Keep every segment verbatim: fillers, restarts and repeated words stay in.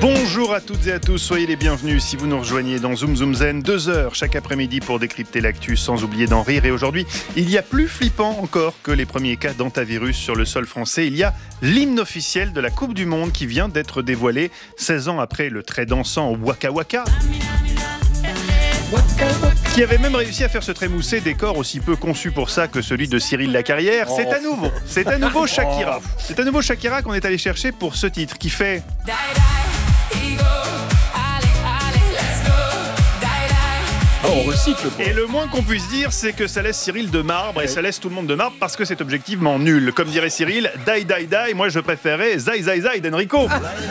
Bonjour à toutes et à tous, soyez les bienvenus si vous nous rejoignez dans Zoom Zoom Zen, deux heures chaque après-midi pour décrypter l'actu sans oublier d'en rire. Et aujourd'hui, il y a plus flippant encore que les premiers cas d'antavirus sur le sol français. Il y a l'hymne officiel de la Coupe du Monde qui vient d'être dévoilé seize ans après le très dansant Waka Waka, qui avait même réussi à faire se trémousser des corps aussi peu conçus pour ça que celui de Cyril Lacarrière. C'est à nouveau, c'est à nouveau Shakira. C'est à nouveau Shakira qu'on est allé chercher pour ce titre qui fait... Oh, on recycle quoi. Et le moins qu'on puisse dire, c'est que ça laisse Cyril de marbre et ça laisse tout le monde de marbre parce que c'est objectivement nul. Comme dirait Cyril, die, die, die, moi je préférais Zai, Zai, Zai d'Enrico.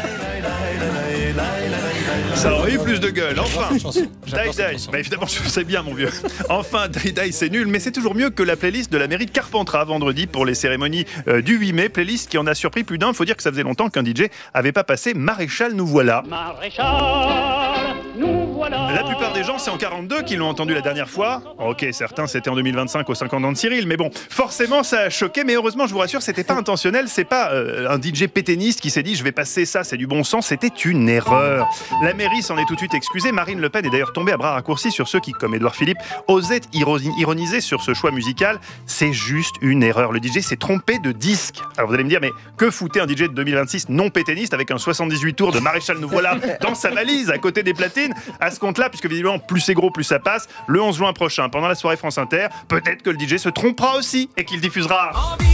Ça aurait eu plus de gueule, enfin. Die Die, bah évidemment je sais bien mon vieux. Enfin, Die Die c'est nul, mais c'est toujours mieux que la playlist de la mairie de Carpentras vendredi pour les cérémonies euh, du huit mai. Playlist qui en a surpris plus d'un. Faut dire que ça faisait longtemps qu'un D J avait pas passé Maréchal nous voilà. Maréchal, nous voilà. La plupart des gens, c'est en quarante-deux qu'ils l'ont entendu la dernière fois. Ok, certains c'était en deux mille vingt-cinq aux cinquante ans de Cyril, mais bon, forcément ça a choqué. Mais heureusement, je vous rassure, c'était pas intentionnel. C'est pas euh, un D J pétainiste qui s'est dit je vais passer ça, c'est du bon sens. C'était une erreur. La mairie s'en est tout de suite excusée. Marine Le Pen est d'ailleurs tombée à bras raccourcis sur ceux qui, comme Édouard Philippe, osaient ironiser sur ce choix musical. C'est juste une erreur. Le D J s'est trompé de disque. Alors vous allez me dire, mais que foutait un D J de deux mille vingt-six non pétainiste avec un soixante-dix-huit tours de Maréchal nous voilà dans sa valise à côté des platines? À ce compte-là, puisque visiblement plus c'est gros, plus ça passe, le onze juin prochain, pendant la soirée France Inter, peut-être que le D J se trompera aussi et qu'il diffusera...